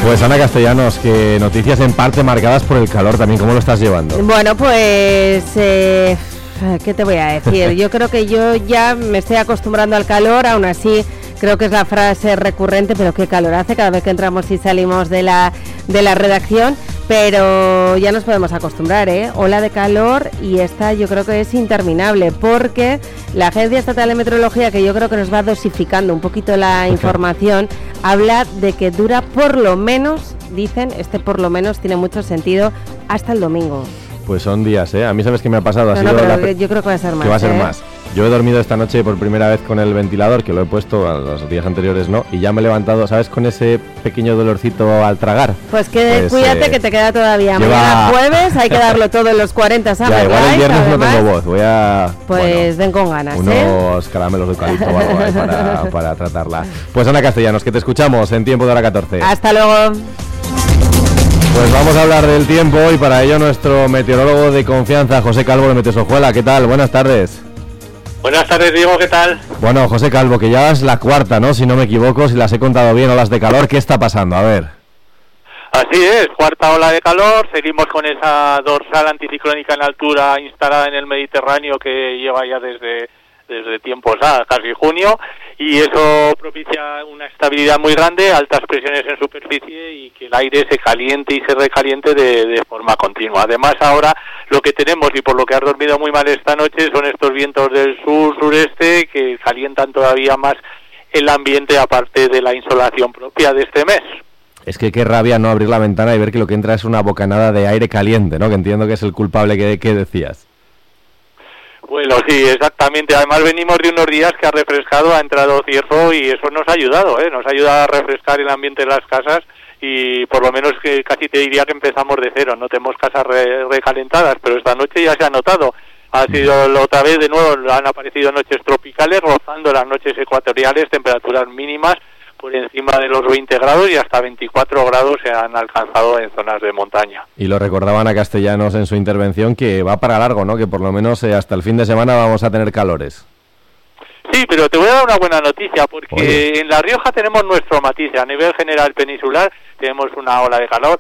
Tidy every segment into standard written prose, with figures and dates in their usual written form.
Pues Ana Castellanos, que noticias en parte marcadas por el calor también, ¿cómo lo estás llevando? Bueno, pues... ¿qué te voy a decir? Yo creo que yo ya me estoy acostumbrando al calor, aún así creo que es la frase recurrente, pero qué calor hace cada vez que entramos y salimos de la redacción, pero ya nos podemos acostumbrar, ola de calor, y esta yo creo que es interminable, porque la Agencia Estatal de Meteorología, que yo creo que nos va dosificando un poquito la información, habla de que dura por lo menos, dicen, por lo menos tiene mucho sentido, hasta el domingo. Pues son días, A mí, ¿sabes qué me ha pasado? Yo creo que va a ser más. Que va a ser más. Yo he dormido esta noche por primera vez con el ventilador, que lo he puesto, a los días anteriores no, y ya me he levantado, ¿sabes? Con ese pequeño dolorcito al tragar. Pues cuídate que te queda todavía. Mañana jueves hay que darlo todo en los 40, ¿sabes? Ya, igual el viernes no tengo voz, Pues ven con ganas, unos caramelos de eucalipto o algo para tratarla. Pues Ana Castellanos, que te escuchamos en Tiempo de Hora 14. Hasta luego. Pues vamos a hablar del tiempo y para ello nuestro meteorólogo de confianza, José Calvo de Meteosojuela. ¿Qué tal? Buenas tardes. Buenas tardes, Diego, ¿qué tal? Bueno, José Calvo, que ya es la cuarta, ¿no? Si no me equivoco, si las he contado bien, olas de calor. ¿Qué está pasando? A ver. Así es, cuarta ola de calor. Seguimos con esa dorsal anticiclónica en altura instalada en el Mediterráneo que lleva ya desde tiempos casi junio, y eso propicia una estabilidad muy grande, altas presiones en superficie y que el aire se caliente y se recaliente de forma continua. Además, ahora lo que tenemos, y por lo que has dormido muy mal esta noche, son estos vientos del sur-sureste que calientan todavía más el ambiente, aparte de la insolación propia de este mes. Es que qué rabia no abrir la ventana y ver que lo que entra es una bocanada de aire caliente, ¿no? Que entiendo que es el culpable que decías. Bueno, sí, exactamente. Además venimos de unos días que ha refrescado, ha entrado cierzo y eso nos ha ayudado, nos ha ayudado a refrescar el ambiente de las casas, y por lo menos que casi te diría que empezamos de cero. No tenemos casas recalentadas, pero esta noche ya se ha notado. Ha sido otra vez, de nuevo, han aparecido noches tropicales, rozando las noches ecuatoriales, temperaturas mínimas por encima de los 20 grados y hasta 24 grados se han alcanzado en zonas de montaña. Y lo recordaban a Castellanos en su intervención, que va para largo, ¿no? Que por lo menos hasta el fin de semana vamos a tener calores. Sí, pero te voy a dar una buena noticia, porque en La Rioja tenemos nuestro matiz. A nivel general peninsular tenemos una ola de calor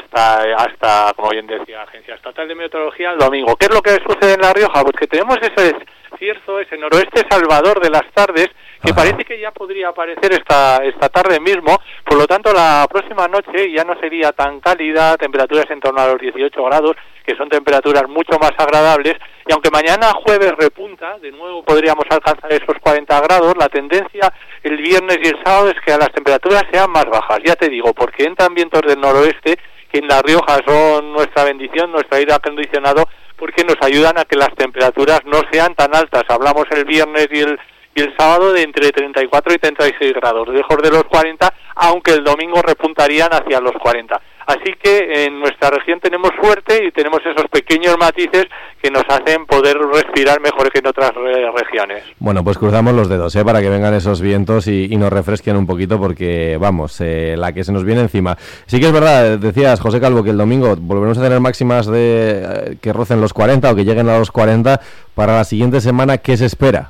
hasta, como bien decía la Agencia Estatal de Meteorología, el domingo. ¿Qué es lo que sucede en La Rioja? Pues que tenemos ese cierzo, ese noroeste salvador de las tardes, que parece que ya podría aparecer esta tarde mismo. Por lo tanto, la próxima noche ya no sería tan cálida, temperaturas en torno a los 18 grados, que son temperaturas mucho más agradables, y aunque mañana jueves repunta, de nuevo podríamos alcanzar esos 40 grados, la tendencia el viernes y el sábado es que las temperaturas sean más bajas, ya te digo, porque entran vientos del noroeste, que en La Rioja son nuestra bendición, nuestro aire acondicionado, porque nos ayudan a que las temperaturas no sean tan altas. Hablamos el viernes y el sábado de entre 34 y 36 grados, lejos de los 40, aunque el domingo repuntarían hacia los 40. Así que en nuestra región tenemos suerte y tenemos esos pequeños matices que nos hacen poder respirar mejor que en otras regiones. Bueno, pues cruzamos los dedos para que vengan esos vientos y nos refresquen un poquito, porque vamos, la que se nos viene encima. Sí que es verdad, decías, José Calvo, que el domingo volveremos a tener máximas que rocen los 40 o que lleguen a los 40. Para la siguiente semana, ¿qué se espera?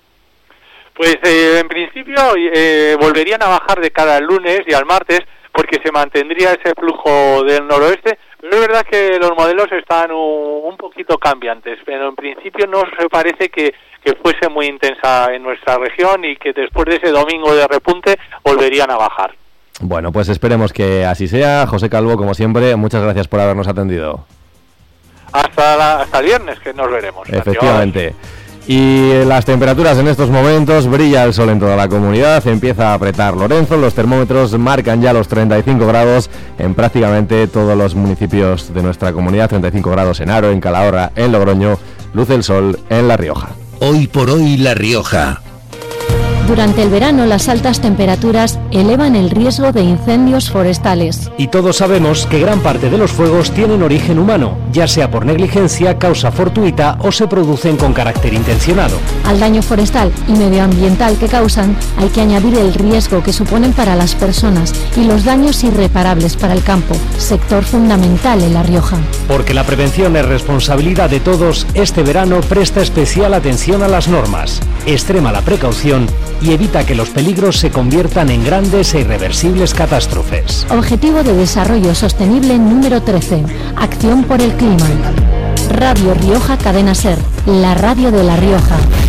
Pues en principio volverían a bajar de cara al lunes y al martes, porque se mantendría ese flujo del noroeste, pero es verdad que los modelos están un poquito cambiantes, pero en principio no se parece que fuese muy intensa en nuestra región y que después de ese domingo de repunte volverían a bajar. Bueno, pues esperemos que así sea. José Calvo, como siempre, muchas gracias por habernos atendido. Hasta el viernes, que nos veremos. Efectivamente. Y las temperaturas en estos momentos, brilla el sol en toda la comunidad, empieza a apretar Lorenzo, los termómetros marcan ya los 35 grados en prácticamente todos los municipios de nuestra comunidad, 35 grados en Haro, en Calahorra, en Logroño, luce el sol en La Rioja. Hoy por hoy La Rioja. Durante el verano, las altas temperaturas elevan el riesgo de incendios forestales. Y todos sabemos que gran parte de los fuegos tienen origen humano, ya sea por negligencia, causa fortuita o se producen con carácter intencionado. Al daño forestal y medioambiental que causan, hay que añadir el riesgo que suponen para las personas y los daños irreparables para el campo, sector fundamental en La Rioja. Porque la prevención es responsabilidad de todos, este verano presta especial atención a las normas. extrema la precaución y evita que los peligros se conviertan en grandes e irreversibles catástrofes. Objetivo de Desarrollo Sostenible número 13. Acción por el clima. Radio Rioja Cadena Ser, la radio de La Rioja.